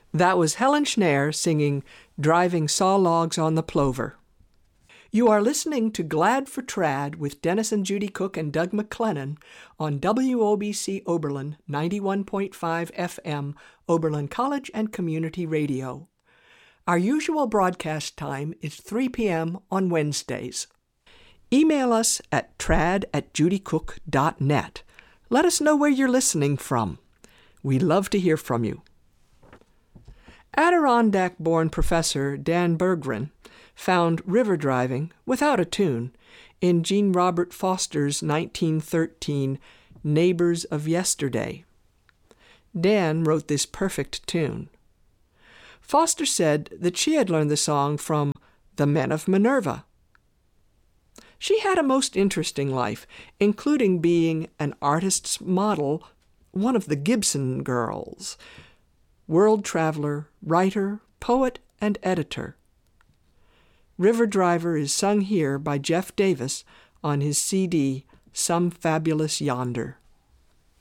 That was Helen Schneer singing Driving Saw Logs on the Plover. You are listening to Glad for Trad with Dennis and Judy Cook and Doug McLennan on WOBC Oberlin 91.5 FM, Oberlin College and Community Radio. Our usual broadcast time is 3 p.m. on Wednesdays. Email us at trad@judycook.net. Let us know where you're listening from. We love to hear from you. Adirondack-born professor Dan Berggren found river driving, without a tune, in Jean Robert Foster's 1913 Neighbors of Yesterday. Dan wrote this perfect tune. Foster said that she had learned the song from the Men of Minerva. She had a most interesting life, including being an artist's model, one of the Gibson girls, world traveler, writer, poet, and editor. River Driver is sung here by Jeff Davis on his CD, Some Fabulous Yonder.